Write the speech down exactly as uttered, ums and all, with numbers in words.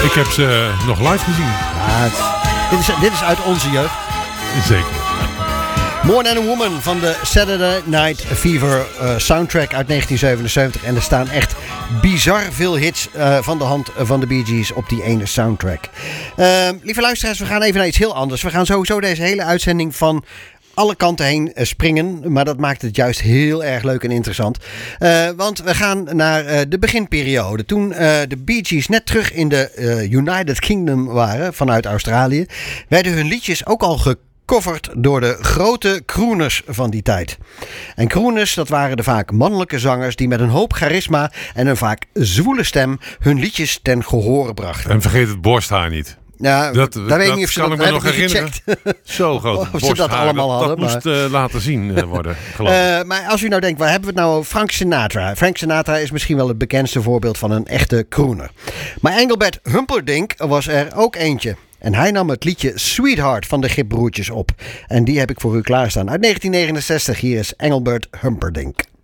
Ik heb ze nog live gezien. Ja, het, dit, is, dit is uit onze jeugd. Zeker. More Than a Woman van de Saturday Night Fever uh, soundtrack uit negentien zevenenzeventig. En er staan echt bizar veel hits uh, van de hand van de Bee Gees op die ene soundtrack. Uh, lieve luisteraars, we gaan even naar iets heel anders. We gaan sowieso deze hele uitzending van alle kanten heen springen. Maar dat maakt het juist heel erg leuk en interessant. Uh, want we gaan naar uh, de beginperiode. Toen uh, de Bee Gees net terug in de uh, United Kingdom waren vanuit Australië, werden hun liedjes ook al ge Coverd door de grote crooners van die tijd. En crooners, dat waren de vaak mannelijke zangers die met een hoop charisma en een vaak zwoele stem hun liedjes ten gehore brachten. En vergeet het borsthaar niet. Ja, dat, dat weet ik niet of ze kan dat ik me nog herinneren. Zo groot of ze dat allemaal dat, hadden. Dat moest uh, laten zien uh, worden, geloof ik. Uh, maar als u nou denkt, waar hebben we het nou over? Frank Sinatra. Frank Sinatra is misschien wel het bekendste voorbeeld van een echte crooner. Maar Engelbert Humperdinck was er ook eentje. En hij nam het liedje Sweetheart van de Gibbroertjes op. En die heb ik voor u klaarstaan. Uit negentien negenenzestig, hier is Engelbert Humperdinck.